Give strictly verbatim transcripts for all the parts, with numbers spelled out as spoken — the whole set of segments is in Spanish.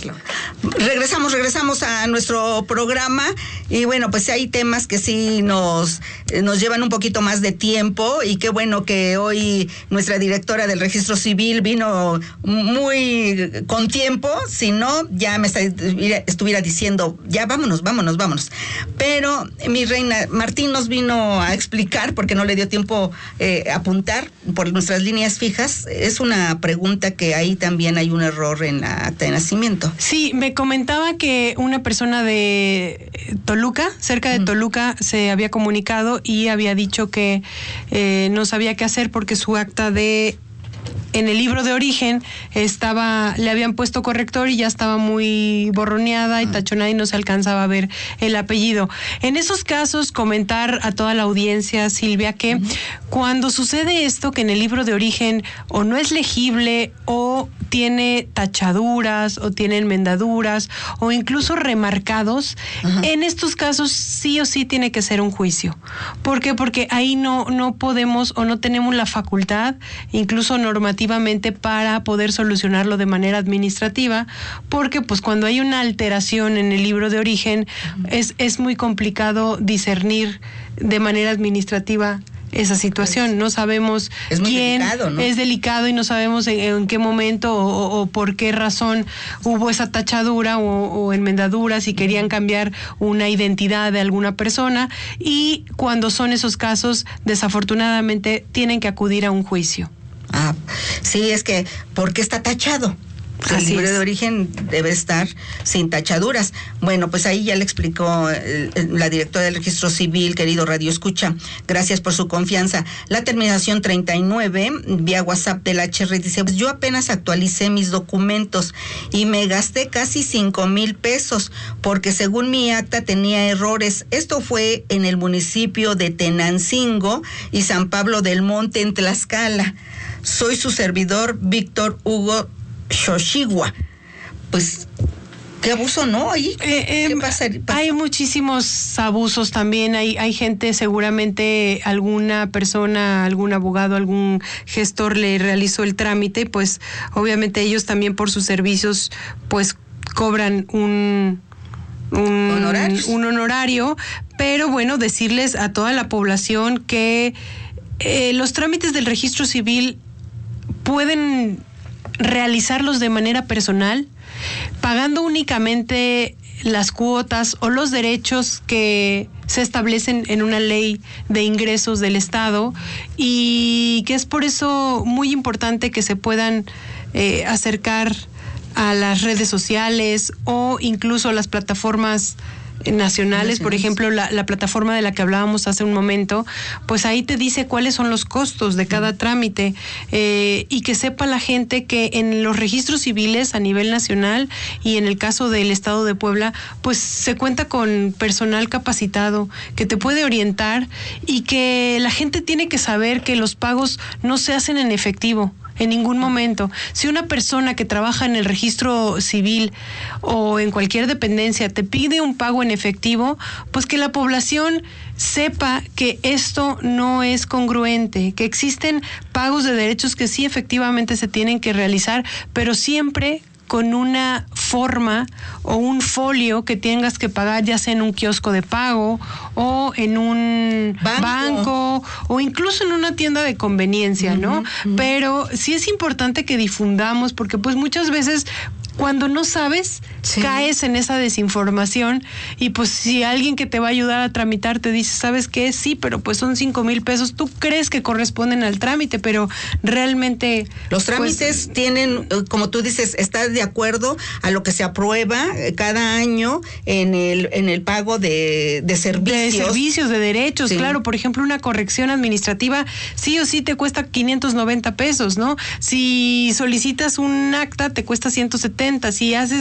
Carla. Regresamos, regresamos a nuestro programa y bueno, pues hay temas que sí nos, nos llevan un poquito más de tiempo y qué bueno que hoy nuestra directora del Registro Civil vino muy con tiempo, si no ya me estuviera diciendo, ya vámonos, vámonos, vámonos. Pero mi reina, Martín nos vino a explicar, porque no le dio tiempo eh, apuntar por nuestras líneas fijas, es una pregunta que ahí también hay un error en la acta de nacimiento. Sí, me comentaba que una persona de Toluca, cerca de Toluca, se había comunicado y había dicho que eh, no sabía qué hacer porque su acta de en el libro de origen estaba, le habían puesto corrector y ya estaba muy borroneada y tachonada y no se alcanzaba a ver el apellido. En esos casos, comentar a toda la audiencia, Silvia, que uh-huh. cuando sucede esto, que en el libro de origen o no es legible o tiene tachaduras o tiene enmendaduras o incluso remarcados, uh-huh. en estos casos sí o sí tiene que ser un juicio. ¿Por qué? Porque ahí no, no podemos o no tenemos la facultad, incluso normativa, para poder solucionarlo de manera administrativa, porque pues cuando hay una alteración en el libro de origen uh-huh. es, es muy complicado discernir de manera administrativa esa situación. No sabemos es muy quién delicado, ¿no? Es delicado y no sabemos en, en qué momento o, o, o por qué razón hubo esa tachadura o, o enmendadura, si querían cambiar una identidad de alguna persona, y cuando son esos casos, desafortunadamente tienen que acudir a un juicio. Ah, sí, es que, ¿por qué está tachado? El Así libro es. de origen debe estar sin tachaduras. Bueno, pues ahí ya le explicó eh, la directora del Registro Civil, querido Radio Escucha. Gracias por su confianza. La terminación treinta y nueve, vía WhatsApp del H R, dice, pues yo apenas actualicé mis documentos y me gasté casi cinco mil pesos porque según mi acta tenía errores. Esto fue en el municipio de Tenancingo y San Pablo del Monte, en Tlaxcala. Soy su servidor, Víctor Hugo Xochigua. Pues, qué abuso, ¿no? Ahí, eh, eh, ¿qué pasa? Hay muchísimos abusos también. Hay, hay gente, seguramente alguna persona, algún abogado, algún gestor le realizó el trámite, pues obviamente ellos también por sus servicios, pues cobran un... Un, un honorario, pero bueno, decirles a toda la población que eh, los trámites del registro civil pueden realizarlos de manera personal, pagando únicamente las cuotas o los derechos que se establecen en una ley de ingresos del Estado, y que es por eso muy importante que se puedan eh, acercar a las redes sociales o incluso a las plataformas nacionales. Por ejemplo, la, la plataforma de la que hablábamos hace un momento, pues ahí te dice cuáles son los costos de cada trámite, eh, y que sepa la gente que en los registros civiles a nivel nacional y en el caso del Estado de Puebla, pues se cuenta con personal capacitado que te puede orientar, y que la gente tiene que saber que los pagos no se hacen en efectivo en ningún momento. Si una persona que trabaja en el registro civil o en cualquier dependencia te pide un pago en efectivo, pues que la población sepa que esto no es congruente, que existen pagos de derechos que sí efectivamente se tienen que realizar, pero siempre con una forma o un folio que tengas que pagar, ya sea en un kiosco de pago o en un banco, banco o incluso en una tienda de conveniencia, uh-huh, ¿no? Uh-huh. Pero sí es importante que difundamos, porque pues muchas veces cuando no sabes, sí, caes en esa desinformación, y pues si alguien que te va a ayudar a tramitar te dice, ¿sabes qué? Sí, pero pues son cinco mil pesos, tú crees que corresponden al trámite, pero realmente... Los trámites pues, tienen, como tú dices, estás de acuerdo a lo que se aprueba cada año en el en el pago de, de servicios. De servicios, de derechos, sí, claro. Por ejemplo, una corrección administrativa sí o sí te cuesta quinientos noventa pesos, ¿no? Si solicitas un acta te cuesta ciento setenta. Si haces una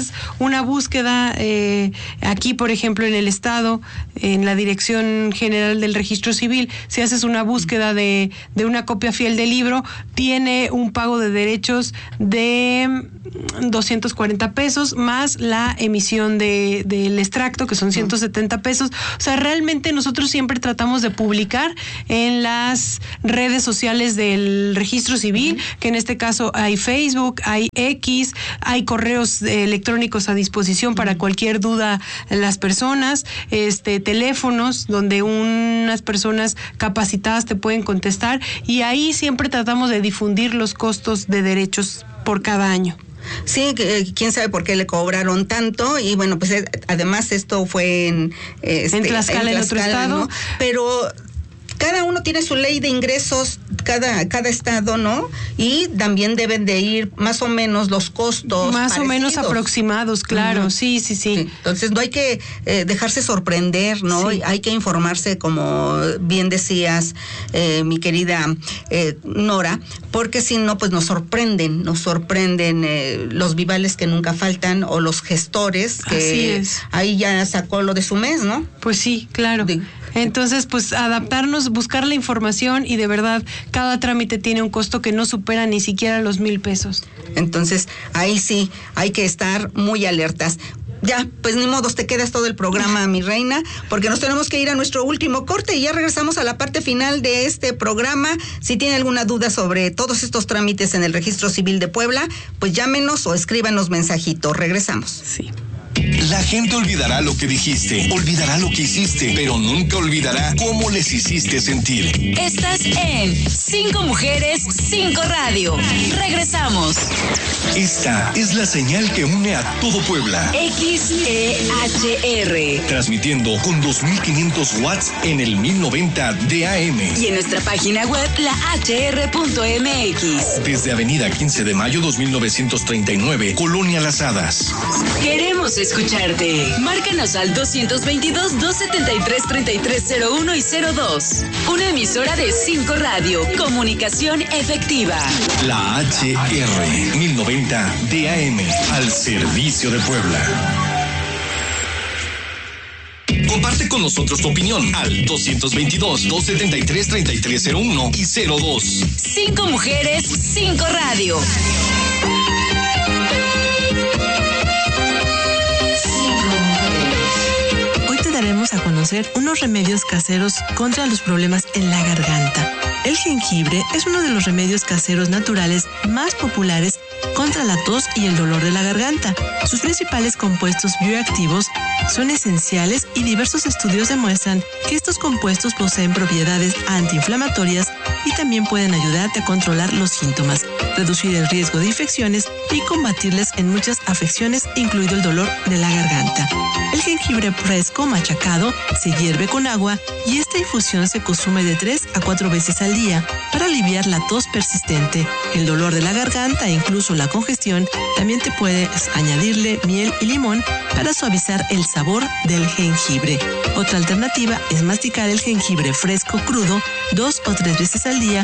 una búsqueda eh, aquí, por ejemplo, en el estado, en la Dirección General del Registro Civil, si haces una búsqueda de, de una copia fiel del libro, tiene un pago de derechos de doscientos cuarenta pesos más la emisión de del extracto, que son ciento setenta pesos. O sea, realmente nosotros siempre tratamos de publicar en las redes sociales del Registro Civil, que en este caso hay Facebook, hay X, hay correos electrónicos a disposición para cualquier duda las personas, este teléfonos donde unas personas capacitadas te pueden contestar, y ahí siempre tratamos de difundir los costos de derechos por cada año. Sí, quién sabe por qué le cobraron tanto, y bueno, pues además esto fue en, este, en Tlaxcala, en, en otro estado, ¿no? Pero cada uno tiene su ley de ingresos, cada cada estado, ¿no? Y también deben de ir más o menos los costos más parecidos. o menos aproximados, claro. Uh-huh. sí, sí, sí, sí. Entonces no hay que eh, dejarse sorprender, ¿no? Sí. Hay que informarse, como bien decías, eh, mi querida eh, Nora, porque si no, pues nos sorprenden, nos sorprenden eh, los vivales que nunca faltan, o los gestores que Así es. Ahí ya sacó lo de su mes, ¿no? Pues sí, claro. De, Entonces, pues adaptarnos, buscar la información, y de verdad, cada trámite tiene un costo que no supera ni siquiera los mil pesos. Entonces, ahí sí, hay que estar muy alertas. Ya, pues ni modos, te quedas todo el programa, mi reina, porque nos tenemos que ir a nuestro último corte y ya regresamos a la parte final de este programa. Si tiene alguna duda sobre todos estos trámites en el Registro Civil de Puebla, pues llámenos o escríbanos mensajito. Regresamos. Sí. La gente olvidará lo que dijiste, olvidará lo que hiciste, pero nunca olvidará cómo les hiciste sentir. Estás en Cinco Mujeres, Cinco Radio. Regresamos. Esta es la señal que une a todo Puebla. X E H R. Transmitiendo con dos mil quinientos watts en el mil noventa de A M. Y en nuestra página web, la h r punto m x. Desde Avenida quince de mayo dos mil novecientos treinta y nueve, Colonia Las Hadas. Queremos escucharte. Márcanos al dos dos dos, dos siete tres, tres tres cero uno y cero dos. Una emisora de Cinco Radio. Comunicación efectiva. La H R mil noventa de A M, al servicio de Puebla. Comparte con nosotros tu opinión al dos dos dos, dos siete tres, tres tres cero uno y cero dos. Cinco Mujeres, Cinco Radio. Daremos a conocer unos remedios caseros contra los problemas en la garganta. El jengibre es uno de los remedios caseros naturales más populares contra la tos y el dolor de la garganta. Sus principales compuestos bioactivos son esenciales, y diversos estudios demuestran que estos compuestos poseen propiedades antiinflamatorias y también pueden ayudarte a controlar los síntomas, reducir el riesgo de infecciones y combatirles en muchas afecciones, incluido el dolor de la garganta. El jengibre fresco machacado se hierve con agua, y esta infusión se consume de tres a cuatro veces al día para aliviar la tos persistente, el dolor de la garganta e incluso la congestión. También te puedes añadirle miel y limón para suavizar el sabor del jengibre. Otra alternativa es masticar el jengibre fresco crudo dos o tres veces al día